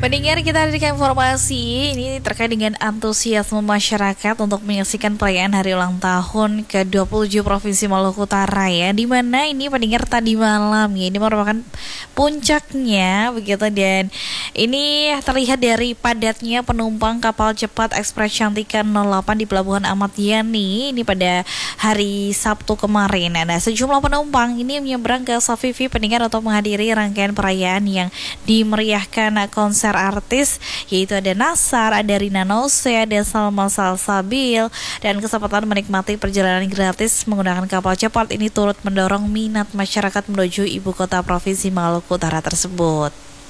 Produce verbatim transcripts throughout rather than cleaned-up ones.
Pendengar, kita hadirkan informasi ini terkait dengan antusiasme masyarakat untuk menyaksikan perayaan hari ulang tahun ke dua puluh tujuh Provinsi Maluku Utara ya. Di mana ini pendengar tadi malam ya, ini merupakan puncaknya begitu, dan ini terlihat dari padatnya penumpang kapal cepat Ekspres Cantika nol delapan di Pelabuhan Ahmad Yani ini pada hari Sabtu kemarin. Ada sejumlah penumpang ini menyeberang ke Sofifi pendengar untuk menghadiri rangkaian perayaan yang dimeriahkan konser artis, yaitu ada Nassar, ada Rina Nose, ada Salma Salsabil, dan kesempatan menikmati perjalanan gratis menggunakan kapal cepat ini turut mendorong minat masyarakat menuju ibu kota Provinsi Maluku Utara tersebut.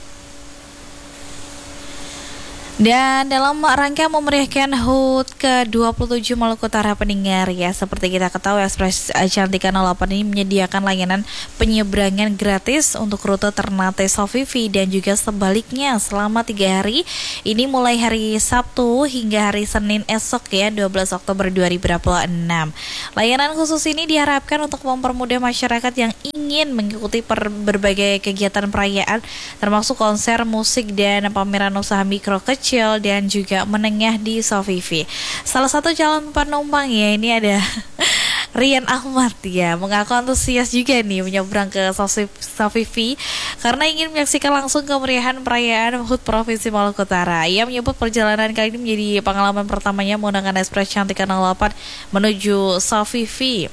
Dan dalam rangka memeriahkan H U T ke dua puluh tujuh Maluku Utara pendengar ya, seperti kita ketahui Ekspres Cantika nol delapan ini menyediakan layanan penyeberangan gratis untuk rute Ternate Sofifi dan juga sebaliknya selama tiga hari. Ini mulai hari Sabtu hingga hari Senin esok ya, dua belas Oktober dua ribu dua puluh enam. Layanan khusus ini diharapkan untuk mempermudah masyarakat yang ingin mengikuti per berbagai kegiatan perayaan, termasuk konser musik dan pameran usaha mikro kecil dan juga menengah di Sofifi. Salah satu calon penumpang ya, ini ada Rian Ahmad ya, mengaku antusias juga nih menyeberang ke Sofifi karena ingin menyaksikan langsung kemeriahan perayaan H U T Provinsi Maluku Utara. Ia menyebut perjalanan kali ini menjadi pengalaman pertamanya menggunakan Ekspres Cantika nol delapan menuju Sofifi.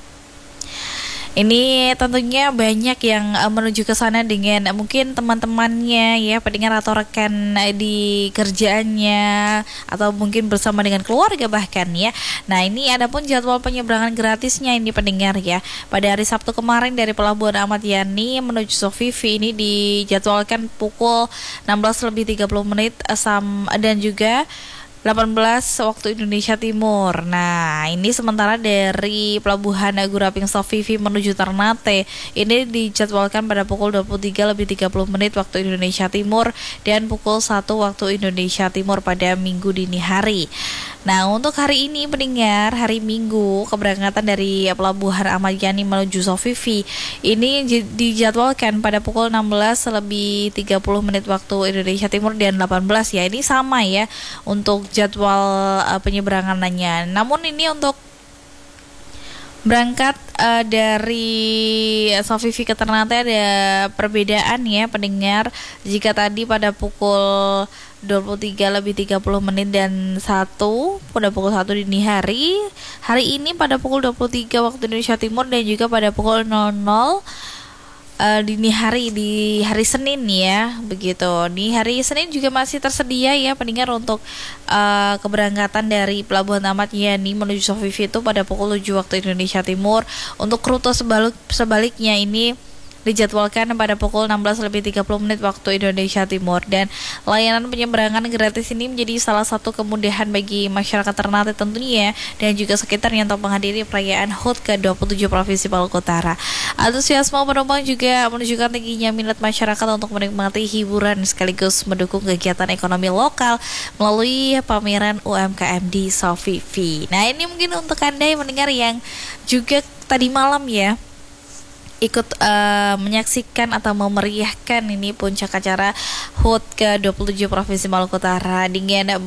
Ini tentunya banyak yang uh, menuju ke sana dengan uh, mungkin teman-temannya ya, pendengar atau rekan uh, di kerjaannya atau mungkin bersama dengan keluarga bahkan ya. Nah, ini adapun jadwal penyeberangan gratisnya ini pendengar ya. Pada hari Sabtu kemarin dari Pelabuhan Ahmad Yani menuju Sofifi ini dijadwalkan pukul enam belas lebih tiga puluh menit asam dan juga delapan belas waktu Indonesia Timur. Nah, ini sementara dari Pelabuhan Guraping Sofifi menuju Ternate ini dijadwalkan pada pukul dua puluh tiga lebih tiga puluh menit waktu Indonesia Timur dan pukul satu waktu Indonesia Timur pada Minggu dini hari. Nah, untuk hari ini pendengar, hari Minggu keberangkatan dari Pelabuhan Ahmad Yani menuju Sofifi ini dijadwalkan pada pukul enam belas lebih tiga puluh menit waktu Indonesia Timur dan delapan belas ya. Ini sama ya untuk jadwal uh, penyeberangannya. Namun ini untuk berangkat uh, dari Sofifi ke Ternate ada perbedaan ya pendengar. Jika tadi pada pukul dua puluh tiga lebih tiga puluh menit dan satu pada pukul satu dini hari, hari ini pada pukul dua puluh tiga waktu Indonesia Timur dan juga pada pukul nol nol Uh, dini hari di hari Senin ya, begitu. Di hari Senin juga masih tersedia ya pendengar untuk uh, keberangkatan dari Pelabuhan Ahmad Yani menuju Sofifi itu pada pukul tujuh waktu Indonesia Timur. Untuk rute sebalik, sebaliknya ini dijadwalkan pada pukul enam belas lebih tiga puluh menit waktu Indonesia Timur, dan layanan penyeberangan gratis ini menjadi salah satu kemudahan bagi masyarakat Ternate tentunya dan juga sekitarnya untuk menghadiri perayaan H U T ke dua puluh tujuh Provinsi Maluku Utara. Antusiasme penumpang juga menunjukkan tingginya minat masyarakat untuk menikmati hiburan sekaligus mendukung kegiatan ekonomi lokal melalui pameran U M K M di Sofifi. Nah, ini mungkin untuk Anda yang mendengar yang juga tadi malam ya ikut uh, menyaksikan atau memeriahkan ini puncak acara H U T ke dua puluh tujuh Provinsi Maluku Utara dengan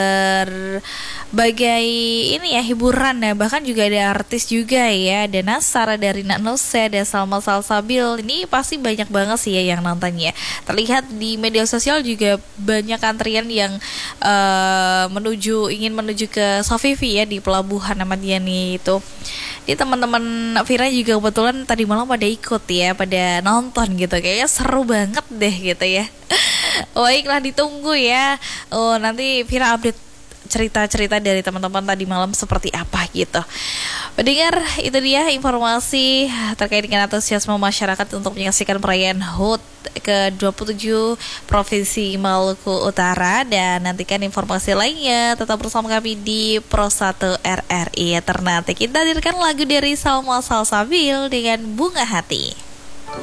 berbagai ini ya hiburan ya, bahkan juga ada artis juga ya, ada Nassar, ada Rina Nose, ada Salma Salsabil. Ini pasti banyak banget sih ya yang nontonnya. Terlihat di media sosial juga banyak antrian yang uh, menuju ingin menuju ke Sofifi ya di Pelabuhan Ahmad Yani itu. Di teman-teman Vira juga kebetulan tadi malam pada ikut ya, pada nonton gitu, kayaknya seru banget deh gitu ya. Baiklah, ditunggu ya. Oh, nanti Vira update cerita-cerita dari teman-teman tadi malam seperti apa gitu. Pendengar, itu dia informasi terkait dengan antusiasme masyarakat untuk menyaksikan perayaan H U T ke dua puluh tujuh Provinsi Maluku Utara, dan nantikan informasi lainnya tetap bersama kami di Pro satu R R I Ternate. Kita hadirkan lagu dari Salma Salsabil dengan Bunga Hati.